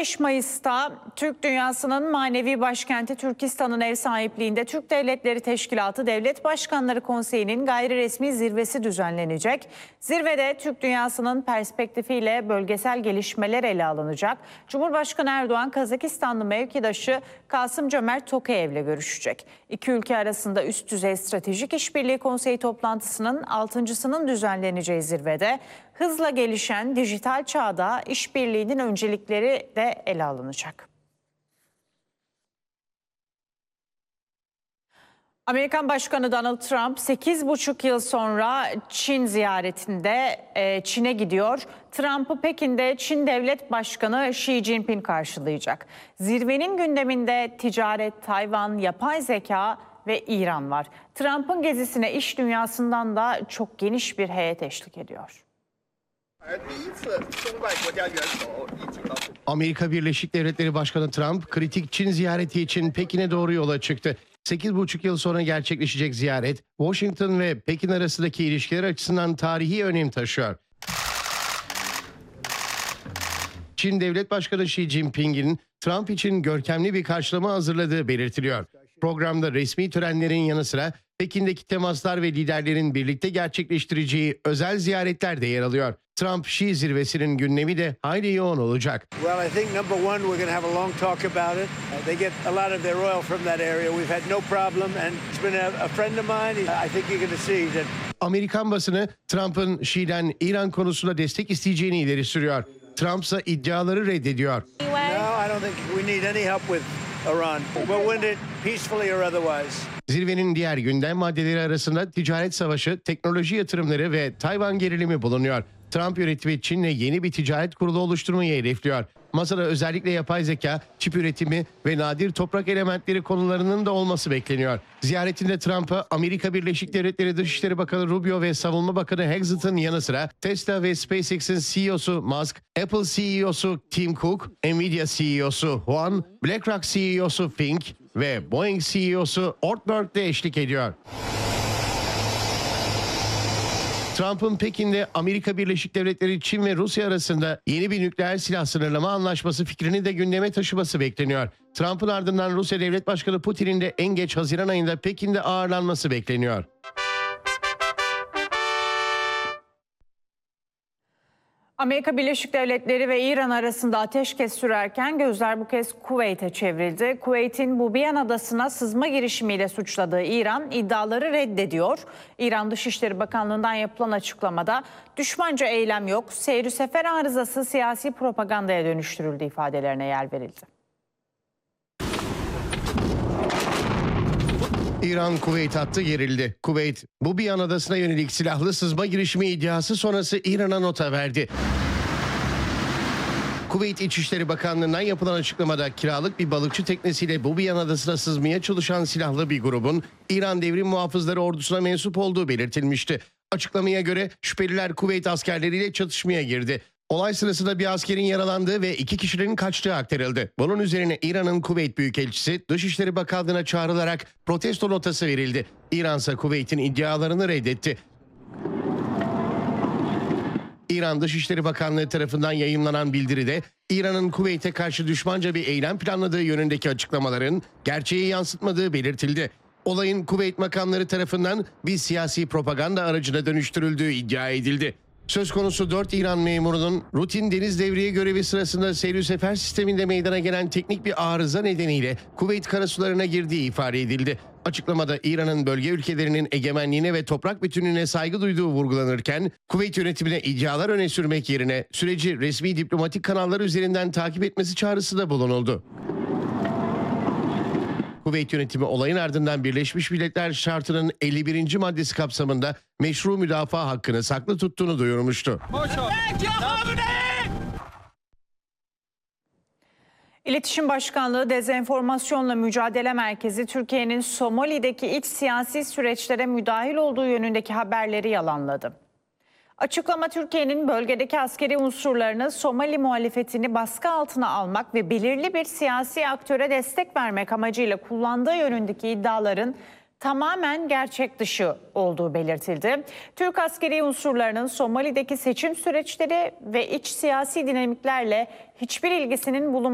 15 Mayıs'ta Türk dünyasının manevi başkenti Türkistan'ın ev sahipliğinde Türk Devletleri Teşkilatı Devlet Başkanları Konseyi'nin gayri resmi zirvesi düzenlenecek. Zirvede Türk dünyasının perspektifiyle bölgesel gelişmeler ele alınacak. Cumhurbaşkanı Erdoğan, Kazakistanlı mevkidaşı Kasım-Cömert Tokayev'le görüşecek. İki ülke arasında üst düzey stratejik işbirliği konseyi toplantısının 6.sının düzenleneceği zirvede hızla gelişen dijital çağda işbirliğinin öncelikleri de ele alınacak. Amerikan Başkanı Donald Trump 8,5 yıl sonra Çin ziyaretinde Çin'e gidiyor. Trump'ı Pekin'de Çin Devlet Başkanı Xi Jinping karşılayacak. Zirvenin gündeminde ticaret, Tayvan, yapay zeka ve İran var. Trump'ın gezisine iş dünyasından da çok geniş bir heyet eşlik ediyor. Amerika Birleşik Devletleri Başkanı Trump, kritik Çin ziyareti için Pekin'e doğru yola çıktı. 8,5 yıl sonra gerçekleşecek ziyaret, Washington ve Pekin arasındaki ilişkiler açısından tarihi önem taşıyor. Çin Devlet Başkanı Xi Jinping'in Trump için görkemli bir karşılama hazırladığı belirtiliyor. Programda resmi törenlerin yanı sıra Pekin'deki temaslar ve liderlerin birlikte gerçekleştireceği özel ziyaretler de yer alıyor. Trump-Xi zirvesinin gündemi de hayli yoğun olacak. Well, I think number one, we're going to have a long talk about it. They get a lot of their oil from that area. We've had no problem, and it's been a friend of mine. I think you're going to see that. Amerikan basını Trump'ın Xi'den İran konusunda destek isteyeceğini ileri sürüyor. Trump ise iddiaları reddediyor. No, I don't think we need any help with Iran. We'll win it peacefully or otherwise. Zirvenin diğer gündem maddeleri arasında ticaret savaşı, teknoloji yatırımları ve Tayvan gerilimi bulunuyor. Trump yönetimi Çin'le yeni bir ticaret kurulu oluşturmayı hedefliyor. Masada özellikle yapay zeka, çip üretimi ve nadir toprak elementleri konularının da olması bekleniyor. Ziyaretinde Trump'a Amerika Birleşik Devletleri Dışişleri Bakanı Rubio ve Savunma Bakanı Hagsett'ın yanı sıra Tesla ve SpaceX'in CEO'su Musk, Apple CEO'su Tim Cook, Nvidia CEO'su Huang, BlackRock CEO'su Fink ve Boeing CEO'su Ortberg de eşlik ediyor. Trump'ın Pekin'de Amerika Birleşik Devletleri, Çin ve Rusya arasında yeni bir nükleer silah sınırlama anlaşması fikrini de gündeme taşıması bekleniyor. Trump'ın ardından Rusya Devlet Başkanı Putin'in de en geç Haziran ayında Pekin'de ağırlanması bekleniyor. Amerika Birleşik Devletleri ve İran arasında ateşkes sürerken gözler bu kez Kuveyt'e çevrildi. Kuveyt'in Bubiyan Adası'na sızma girişimiyle suçladığı İran iddiaları reddediyor. İran Dışişleri Bakanlığı'ndan yapılan açıklamada düşmanca eylem yok, seyri sefer arızası siyasi propagandaya dönüştürüldü ifadelerine yer verildi. İran-Kuveyt hattı gerildi. Kuveyt, Bubiyan Adası'na yönelik silahlı sızma girişimi iddiası sonrası İran'a nota verdi. Kuveyt İçişleri Bakanlığı'ndan yapılan açıklamada kiralık bir balıkçı teknesiyle Bubiyan Adası'na sızmaya çalışan silahlı bir grubun İran Devrim Muhafızları Ordusu'na mensup olduğu belirtilmişti. Açıklamaya göre şüpheliler Kuveyt askerleriyle çatışmaya girdi. Olay sırasında bir askerin yaralandığı ve 2 kişinin kaçtığı aktarıldı. Bunun üzerine İran'ın Kuveyt Büyükelçisi Dışişleri Bakanlığı'na çağrılarak protesto notası verildi. İran ise Kuveyt'in iddialarını reddetti. İran Dışişleri Bakanlığı tarafından yayımlanan bildiride İran'ın Kuveyt'e karşı düşmanca bir eylem planladığı yönündeki açıklamaların gerçeği yansıtmadığı belirtildi. Olayın Kuveyt makamları tarafından bir siyasi propaganda aracına dönüştürüldüğü iddia edildi. Söz konusu 4 İran memurunun rutin deniz devriye görevi sırasında seyir sefer sisteminde meydana gelen teknik bir arıza nedeniyle Kuveyt karasularına girdiği ifade edildi. Açıklamada İran'ın bölge ülkelerinin egemenliğine ve toprak bütünlüğüne saygı duyduğu vurgulanırken, Kuveyt yönetimine iddialar öne sürmek yerine süreci resmi diplomatik kanallar üzerinden takip etmesi çağrısında bulunuldu. Kuveyt yönetimi olayın ardından Birleşmiş Milletler Şartı'nın 51. maddesi kapsamında meşru müdafaa hakkını saklı tuttuğunu duyurmuştu. İletişim Başkanlığı Dezenformasyonla Mücadele Merkezi, Türkiye'nin Somali'deki iç siyasi süreçlere müdahil olduğu yönündeki haberleri yalanladı. Açıklama, Türkiye'nin bölgedeki askeri unsurlarını Somali muhalefetini baskı altına almak ve belirli bir siyasi aktöre destek vermek amacıyla kullandığı yönündeki iddiaların tamamen gerçek dışı olduğu belirtildi. Türk askeri unsurlarının Somali'deki seçim süreçleri ve iç siyasi dinamiklerle hiçbir ilgisinin bulunmadığı